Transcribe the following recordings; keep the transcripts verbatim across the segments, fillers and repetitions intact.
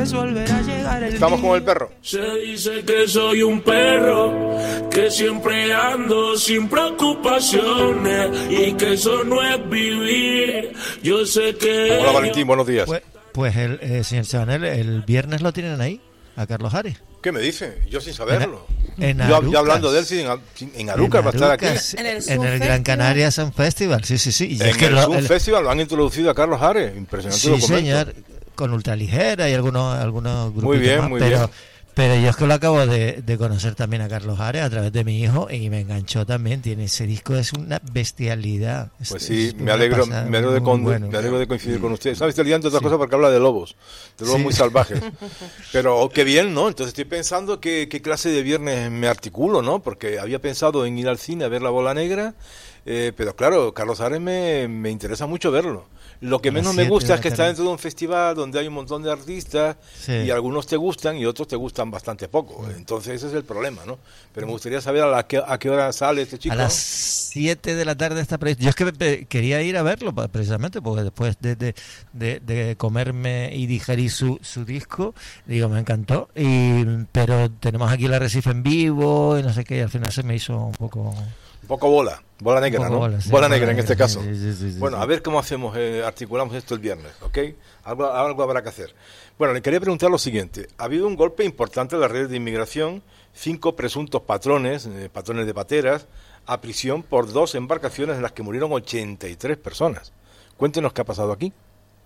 vez volverá a llegar el Estamos día. con el perro. Se dice que soy un perro, que siempre ando sin preocupaciones y que eso no es vivir. Yo sé que... Hola Valentín, buenos días. Pues, pues el eh, señor Chabanel, el viernes lo tienen ahí, a Carlos Ares. ¿Qué me dice? Yo sin saberlo. En, en yo, Arucas. yo hablando de él, sí, en, en Arucas va a estar aquí. En el, en el Gran Canaria Sun Festival, sí, sí, sí. Y En es que el lo- Sun el- Festival lo han introducido a Carlos Ares. Impresionante Sí, documento. señor, con ultraligera y algunos, algunos grupos Muy bien, más, muy pero, bien. pero yo es que lo acabo de, de conocer también a Carlos Ares a través de mi hijo y me enganchó también. Tiene ese disco, es una bestialidad. Es- Pues sí, es me una alegro, pasada, me alegro, de, muy con- bueno. me alegro de coincidir con usted. ¿Sabes? Estoy liando otra Sí. cosa porque habla de lobos, de lobos Sí. muy salvajes. Pero oh, qué bien, ¿no? Entonces estoy pensando qué, qué clase de viernes me articulo, ¿no? Porque había pensado en ir al cine a ver La Bola Negra, eh, pero claro, Carlos Ares me, me interesa mucho verlo. Lo que A las menos me siete gusta de es que la está tarde. dentro de un festival donde hay un montón de artistas Sí. y algunos te gustan y otros te gustan bastante poco. Entonces ese es el problema, ¿no? Pero me gustaría saber a, la que, a qué hora sale este chico. A las siete de la tarde está previsto. Yo es que pe- quería ir a verlo pa- precisamente porque después de, de, de, de comerme y digerir su, su disco, digo, me encantó. Y, pero tenemos aquí el Arrecife en vivo y no sé qué, y al final se me hizo un poco... Un poco bola, bola negra, poco ¿no? bola, sí, bola bola negra en negra, este caso. sí, sí, sí, sí, bueno, sí. a ver cómo hacemos, eh, articulamos esto el viernes, ¿ok? Algo, algo habrá que hacer. Bueno, le quería preguntar lo siguiente. Ha habido un golpe importante en las redes de inmigración, cinco presuntos patrones, eh, patrones de pateras, a prisión por dos embarcaciones en las que murieron ochenta y tres personas. Cuéntenos qué ha pasado aquí.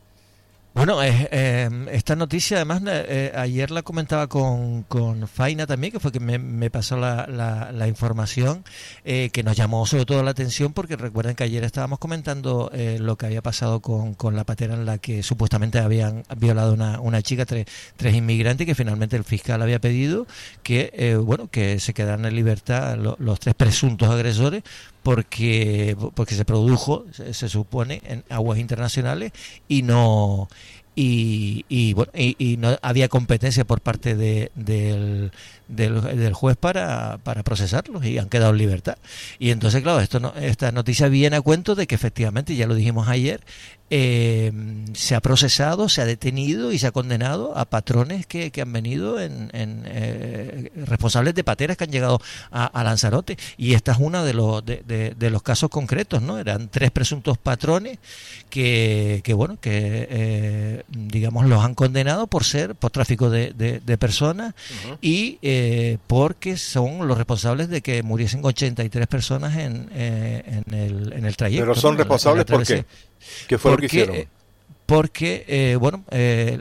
Bueno, eh, eh, esta noticia además eh, ayer la comentaba con, con Faina también, que fue que me, me pasó la, la, la información, eh, que nos llamó sobre todo la atención porque recuerden que ayer estábamos comentando eh, lo que había pasado con, con la patera en la que supuestamente habían violado una, una chica, tres, tres inmigrantes, y que finalmente el fiscal había pedido que eh, bueno que se quedaran en libertad lo, los tres presuntos agresores porque porque se produjo, se, se supone, en aguas internacionales y no y, y bueno y, y no había competencia por parte de, del, del, del juez para, para procesarlos y han quedado en libertad. Y entonces, claro, esto no, esta noticia viene a cuento de que efectivamente, ya lo dijimos ayer, eh, se ha procesado, se ha detenido y se ha condenado a patrones que, que han venido en, en eh, responsables de pateras que han llegado a, a Lanzarote. Y esta es uno de los de, de, de los casos concretos, ¿no? Eran tres presuntos patrones que, que bueno, que eh, digamos los han condenado por ser por tráfico de, de, de personas uh-huh. y eh, porque son los responsables de que muriesen ochenta y tres personas en, eh, en el en el trayecto. Pero son ¿no? responsables ¿por qué? ¿Qué fue porque, lo que hicieron? Eh, porque, eh, bueno, eh,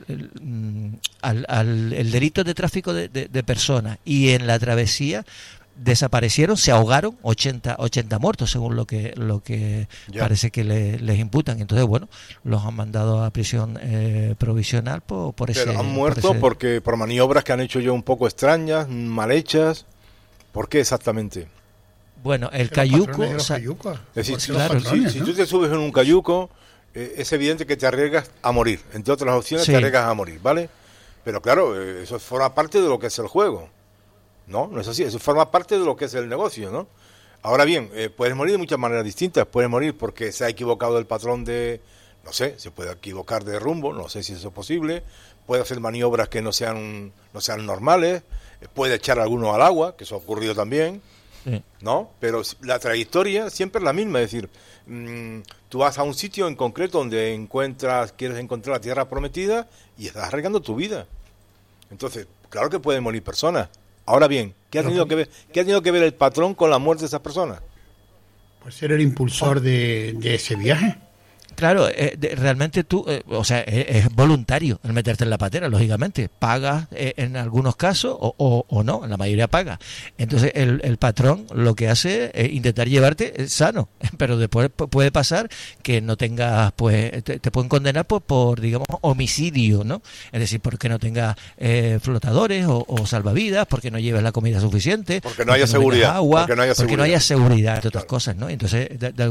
al, al, el delito de tráfico de, de, de personas y en la travesía desaparecieron, se ahogaron ochenta, ochenta muertos según lo que lo que ya. parece que le, les imputan. Entonces, bueno, los han mandado a prisión eh, provisional por, por ese... Pero han muerto por ese... porque por maniobras que han hecho yo un poco extrañas, mal hechas. ¿Por qué exactamente? Bueno, el cayuco... O sea, es decir, si, claro, patrones, si, ¿no? si tú te subes en un cayuco, eh, es evidente que te arriesgas a morir. Entre otras opciones, sí. te arriesgas a morir, ¿vale? Pero claro, eh, eso forma parte de lo que es el juego. No, no es así, eso forma parte de lo que es el negocio, ¿no? Ahora bien, eh, puedes morir de muchas maneras distintas. Puedes morir porque se ha equivocado el patrón de, no sé, se puede equivocar de rumbo, no sé si eso es posible. Puede hacer maniobras que no sean no sean normales, eh, puede echar a alguno al agua, que eso ha ocurrido también, sí. ¿no? Pero la trayectoria siempre es la misma, es decir, mmm, tú vas a un sitio en concreto donde encuentras, quieres encontrar la tierra prometida y estás arriesgando tu vida. Entonces, claro que pueden morir personas. Ahora bien, ¿qué ha tenido que ver, qué ha tenido que ver el patrón con la muerte de esas personas? Pues ser el impulsor de, de ese viaje. Claro, eh, de, realmente tú, eh, o sea, es, es voluntario el meterte en la patera, lógicamente. Pagas eh, en algunos casos o, o, o no, en la mayoría paga. Entonces el, el patrón lo que hace es intentar llevarte sano, pero después puede pasar que no tengas, pues, te, te pueden condenar por, por, digamos, homicidio, ¿no? Es decir, porque no tengas eh, flotadores o, o salvavidas, porque no lleves la comida suficiente, porque no haya seguridad, agua, porque no haya porque seguridad, no haya seguridad, entre otras claro. cosas, ¿no? Entonces, de, de